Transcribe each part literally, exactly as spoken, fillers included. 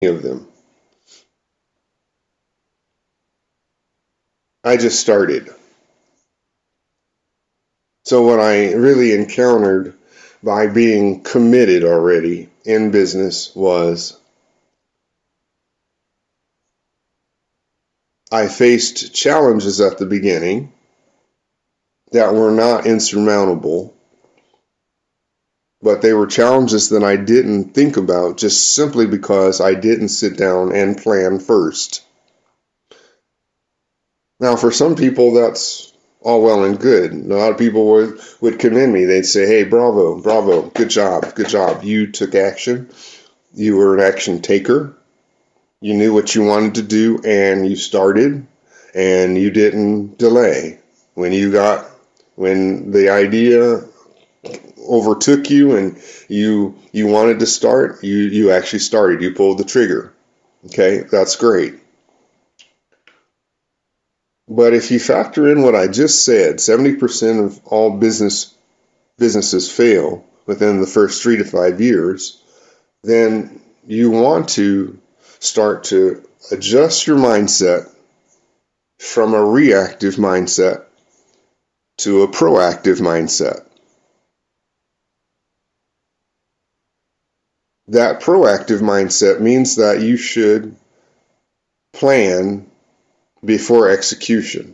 of them. I just started. So what I really encountered by being committed already in business was I faced challenges at the beginning that were not insurmountable, but they were challenges that I didn't think about just simply because I didn't sit down and plan first. Now, for some people, that's all well and good. A lot of people would, would commend me. They'd say, hey, bravo, bravo, good job, good job. You took action. You were an action taker. You knew what you wanted to do, and you started, and you didn't delay. When you got, when the idea overtook you and you you wanted to start, you, you actually started. You pulled the trigger. Okay, that's great. But if you factor in what I just said, seventy percent of all business businesses fail within the first three to five years, then you want to start to adjust your mindset from a reactive mindset to a proactive mindset. That proactive mindset means that you should plan before execution.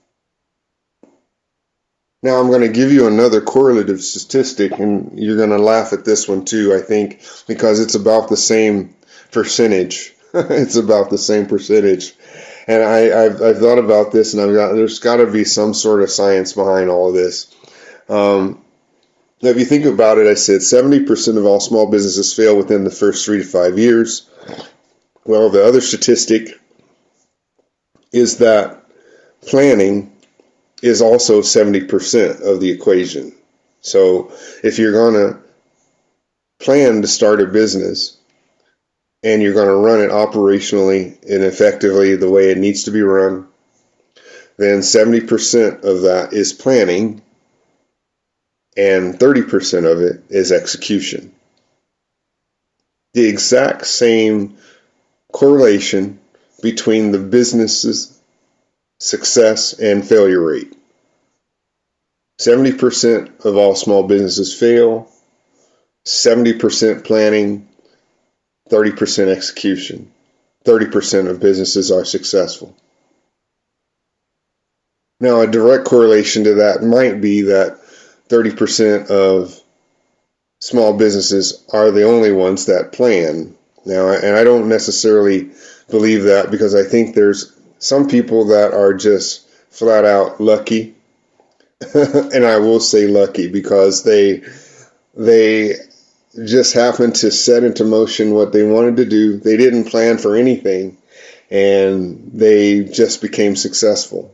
Now I'm going to give you another correlative statistic, and you're going to laugh at this one too, I think, because it's about the same percentage. It's about the same percentage. And I, I've, I've thought about this, and I've got, there's got to be some sort of science behind all of this. Um, if you think about it, I said seventy percent of all small businesses fail within the first three to five years. Well, the other statistic is that planning is also seventy percent of the equation. So if you're going to plan to start a business and you're going to run it operationally and effectively the way it needs to be run, then seventy percent of that is planning and thirty percent of it is execution. The exact same correlation between the business's success and failure rate. seventy percent of all small businesses fail, seventy percent planning, thirty percent execution. thirty percent of businesses are successful. Now, a direct correlation to that might be that thirty percent of small businesses are the only ones that plan. Now, and I don't necessarily believe that, because I think there's some people that are just flat out lucky. And I will say lucky because they they just happened to set into motion what they wanted to do. They didn't plan for anything, and they just became successful.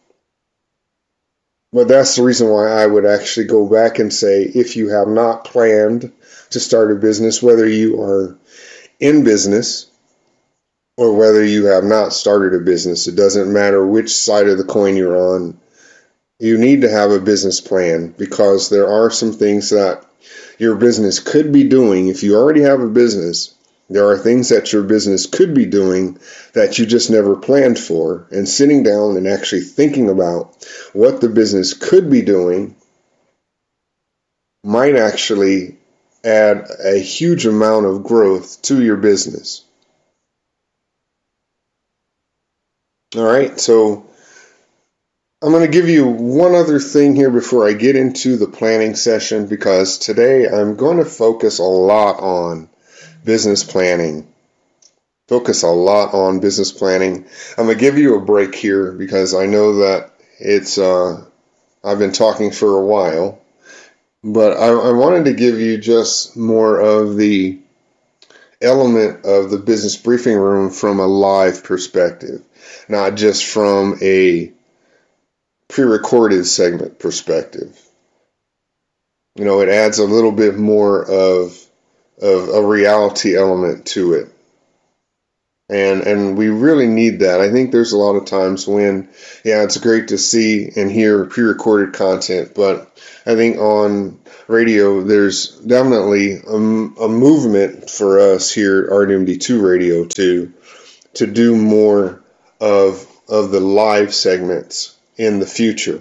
But that's the reason why I would actually go back and say, if you have not planned to start a business, whether you are in business or whether you have not started a business, it doesn't matter which side of the coin you're on, you need to have a business plan, because there are some things that your business could be doing. If you already have a business, there are things that your business could be doing that you just never planned for, and sitting down and actually thinking about what the business could be doing might actually add a huge amount of growth to your business. All right, so I'm going to give you one other thing here before I get into the planning session, because today I'm going to focus a lot on business planning. Focus a lot on business planning. I'm going to give you a break here because I know that it's, uh, I've been talking for a while, but I, I wanted to give you just more of the element of the business briefing room from a live perspective, not just from a pre-recorded segment perspective. You know, it adds a little bit more of, of a reality element to it. And and we really need that. I think there's a lot of times when, yeah, it's great to see and hear pre-recorded content, but I think on radio there's definitely a, a movement for us here at R D M D two Radio to to do more of of the live segments in the future.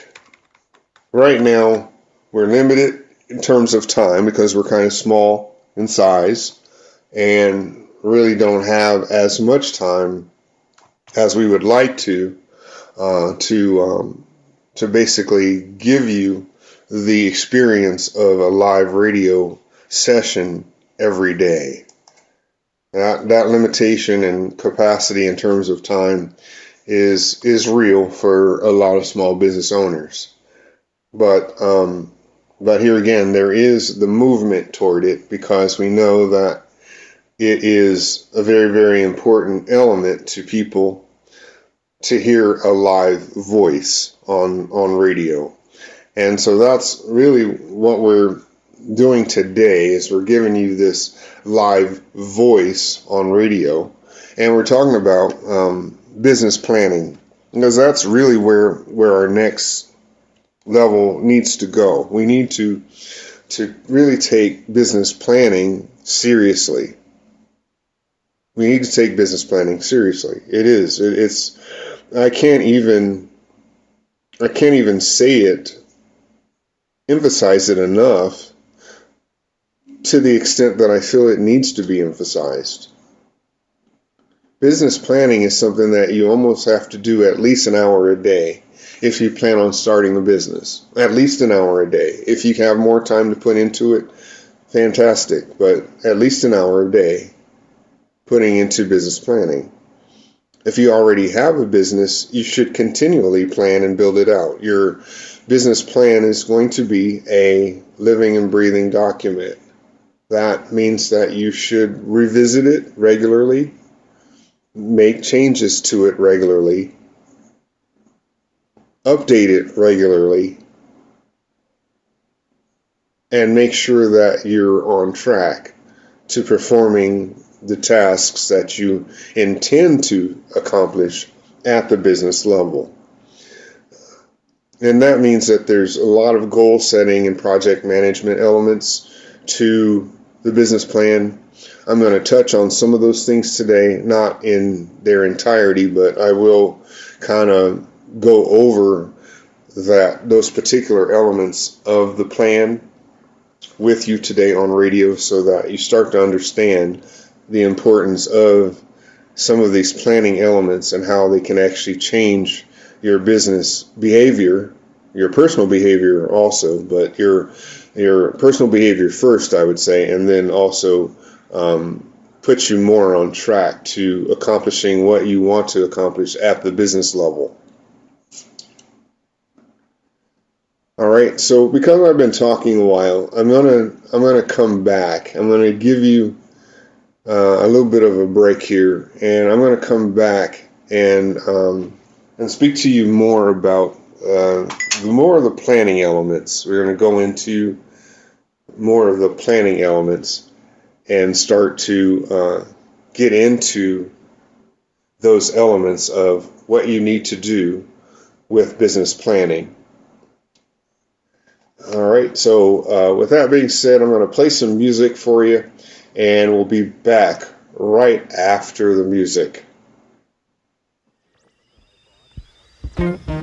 Right now, we're limited in terms of time because we're kind of small in size and really don't have as much time as we would like to uh, to um, to basically give you the experience of a live radio session every day. That that limitation and capacity in terms of time is is real for a lot of small business owners. But um, but here again, there is the movement toward it because we know that it is a very, very important element to people to hear a live voice on, on radio. And so that's really what we're doing today is we're giving you this live voice on radio. And we're talking about um, business planning because that's really where, where our next level needs to go. We need to, to really take business planning seriously. We need to take business planning seriously. It is. It, it's. I can't even. I can't even say it. Emphasize it enough. To the extent that I feel it needs to be emphasized. Business planning is something that you almost have to do at least an hour a day if you plan on starting a business. At least an hour a day. If you have more time to put into it, fantastic. But at least an hour a day. Putting into business planning. If you already have a business, you should continually plan and build it out. Your business plan is going to be a living and breathing document. That means that you should revisit it regularly, make changes to it regularly, update it regularly, and make sure that you're on track to performing the tasks that you intend to accomplish at the business level. And that means that there's a lot of goal setting and project management elements to the business plan. I'm going to touch on some of those things today, not in their entirety, but I will kind of go over that those particular elements of the plan with you today on radio so that you start to understand the importance of some of these planning elements and how they can actually change your business behavior, your personal behavior also, but your your personal behavior first, I would say, and then also um, put you more on track to accomplishing what you want to accomplish at the business level. All right, so because I've been talking a while, I'm gonna I'm gonna come back. I'm gonna give you Uh, a little bit of a break here, and I'm going to come back and um, and speak to you more about uh, more of the planning elements. We're going to go into more of the planning elements and start to uh, get into those elements of what you need to do with business planning. All right, so uh, with that being said, I'm going to play some music for you. And we'll be back right after the music.